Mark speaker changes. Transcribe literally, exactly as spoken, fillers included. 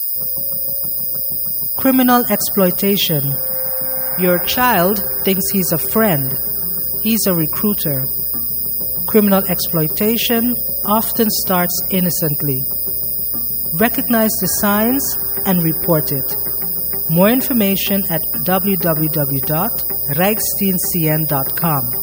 Speaker 1: Criminal exploitation. Your child thinks he's a friend. He's a recruiter. Criminal exploitation often starts innocently. Recognize the signs and report it. More information at w w w dot rijksdienst c n dot com.